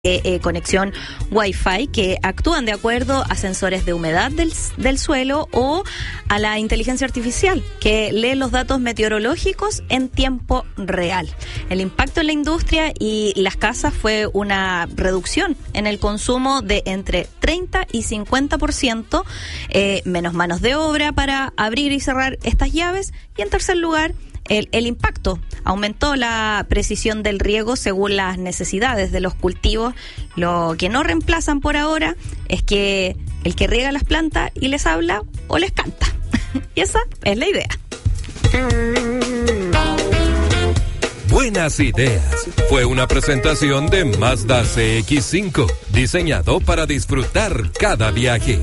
conexión Wi-Fi que actúan de acuerdo a sensores de humedad del suelo o a la inteligencia artificial que lee los datos meteorológicos en tiempo real. El impacto en la industria y las casas fue una reducción en el consumo de entre 30 y 50%, menos manos de obra para abrir y cerrar estas llaves, y en tercer lugar, el impacto. Aumentó la precisión del riego según las necesidades de los cultivos. Lo que no reemplazan por ahora es que el que riega las plantas y les habla o les canta. Y esa es la idea. Buenas ideas. Fue una presentación de Mazda CX-5, diseñado para disfrutar cada viaje.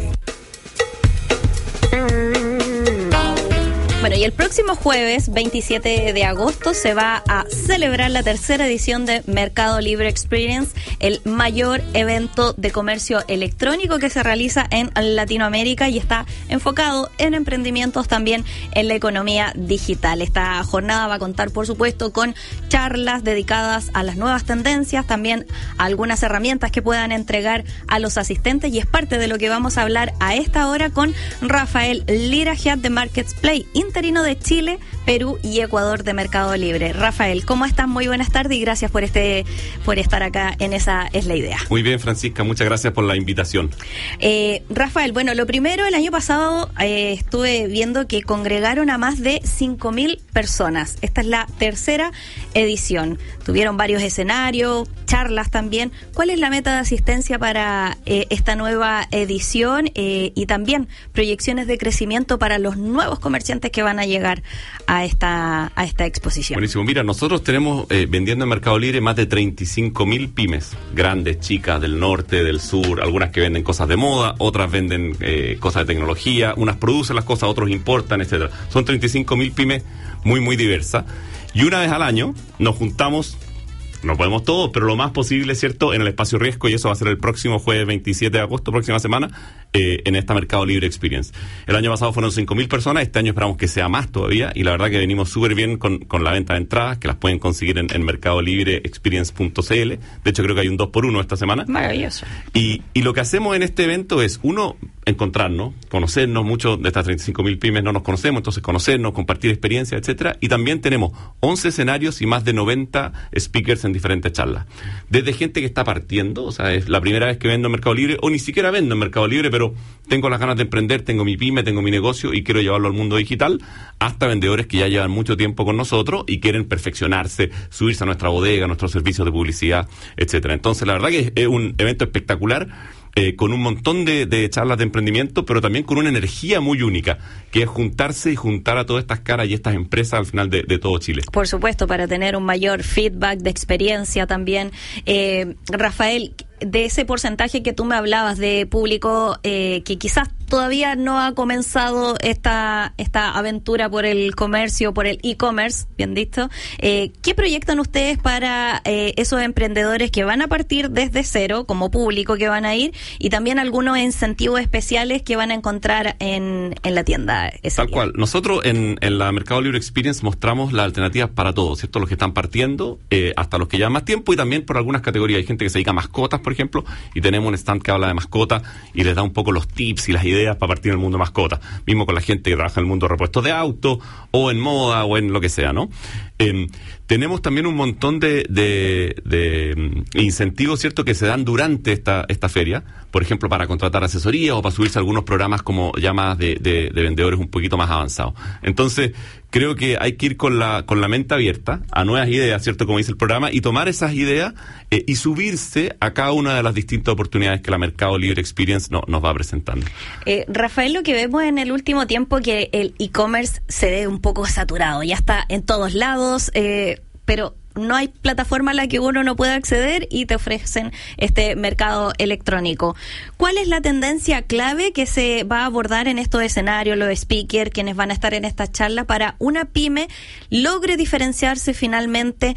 Bueno, y el próximo jueves, 27 de agosto, se va a celebrar la tercera edición de Mercado Libre Experience, el mayor evento de comercio electrónico que se realiza en Latinoamérica y está enfocado en emprendimientos, también en la economía digital. Esta jornada va a contar, por supuesto, con charlas dedicadas a las nuevas tendencias, también a algunas herramientas que puedan entregar a los asistentes, y es parte de lo que vamos a hablar a esta hora con Rafael Lira, Head de Marketplace interino de Chile, Perú y Ecuador de Mercado Libre. Rafael, ¿cómo estás? Muy buenas tardes y gracias por estar acá en Esa es la Idea. Muy bien, Francisca, muchas gracias por la invitación. Rafael, bueno, lo primero, el año pasado estuve viendo que congregaron a más de 5.000 personas. Esta es la tercera edición. Tuvieron varios escenarios, charlas también. ¿Cuál es la meta de asistencia para esta nueva edición y también proyecciones de crecimiento para los nuevos comerciantes que van a llegar a esta exposición? Buenísimo. Mira, nosotros tenemos vendiendo en Mercado Libre más de 35.000 pymes, grandes, chicas, del norte, del sur, algunas que venden cosas de moda, otras venden cosas de tecnología, unas producen las cosas, otros importan, etcétera. Son 35.000 pymes muy, muy diversas. Y una vez al año nos juntamos, no podemos todos, pero lo más posible, ¿cierto?, en el espacio Riesgo, y eso va a ser el próximo jueves 27 de agosto, próxima semana, en esta Mercado Libre Experience. El año pasado fueron 5.000 personas, este año esperamos que sea más todavía, y la verdad que venimos súper bien con la venta de entradas, que las pueden conseguir en mercadolibreexperience.cl. De hecho, creo que hay un 2x1 esta semana. Maravilloso. Y lo que hacemos en este evento es, uno, encontrarnos, conocernos. Muchos de estas 35.000 pymes no nos conocemos, entonces conocernos, compartir experiencias, etcétera. Y también tenemos 11 escenarios y más de 90 speakers en diferentes charlas. Desde gente que está partiendo, o sea, es la primera vez que vendo en Mercado Libre, o ni siquiera vendo en Mercado Libre, pero tengo las ganas de emprender, tengo mi pyme, tengo mi negocio y quiero llevarlo al mundo digital, hasta vendedores que ya llevan mucho tiempo con nosotros y quieren perfeccionarse, subirse a nuestra bodega, a nuestros servicios de publicidad, etcétera. Entonces, la verdad que es un evento espectacular, con un montón de charlas de emprendimiento, pero también con una energía muy única, que es juntarse y juntar a todas estas caras y estas empresas al final de todo Chile. Por supuesto, para tener un mayor feedback de experiencia también. Rafael, de ese porcentaje que tú me hablabas de público que quizás todavía no ha comenzado esta aventura por el comercio, por el e-commerce, bien dicho, ¿qué proyectan ustedes para esos emprendedores que van a partir desde cero, como público que van a ir, y también algunos incentivos especiales que van a encontrar en la tienda? Tal cual. Nosotros en la Mercado Libre Experience mostramos las alternativas para todos, ¿cierto? Los que están partiendo, hasta los que llevan más tiempo, y también por algunas categorías. Hay gente que se dedica a mascotas, por ejemplo, y tenemos un stand que habla de mascotas y les da un poco los tips y las ideas para partir en el mundo de mascotas. Mismo con la gente que trabaja en el mundo de repuestos de auto, o en moda, o en lo que sea, ¿no? Tenemos también un montón de incentivos, ¿cierto?, que se dan durante esta feria, por ejemplo, para contratar asesoría o para subirse a algunos programas como llamadas de vendedores un poquito más avanzados. Entonces, creo que hay que ir con la mente abierta a nuevas ideas, ¿cierto?, como dice el programa, y tomar esas ideas y subirse a cada una de las distintas oportunidades que la Mercado Libre Experience nos va presentando. Rafael, lo que vemos en el último tiempo que el e-commerce se ve un poco saturado, ya está en todos lados, pero no hay plataforma a la que uno no pueda acceder y te ofrecen este mercado electrónico. ¿Cuál es la tendencia clave que se va a abordar en estos escenarios, los speakers, quienes van a estar en esta charla, para una pyme logre diferenciarse finalmente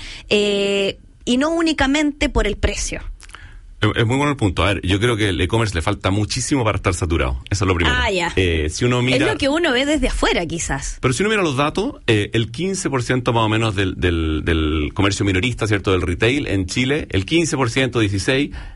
y no únicamente por el precio? Es muy bueno el punto. A ver, yo creo que el e-commerce le falta muchísimo para estar saturado. Eso es lo primero. Ya. Si uno mira, es lo que uno ve desde afuera, quizás. Pero si uno mira los datos, el 15% más o menos del comercio minorista, ¿cierto?, del retail en Chile, el 15%, 16%,